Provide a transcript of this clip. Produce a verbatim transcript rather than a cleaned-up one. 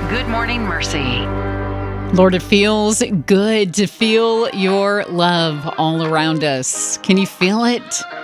Good Morning Mercy. Lord, it feels good to feel your love all around us. Can you feel it?